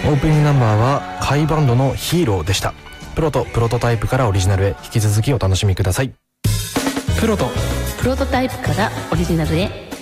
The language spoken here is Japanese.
オープニングナンバーはカイバンドのヒーローでした。プロとプロトタイプからオリジナルへ、引き続きお楽しみください。プロとプロトタイプからオリジナルへ。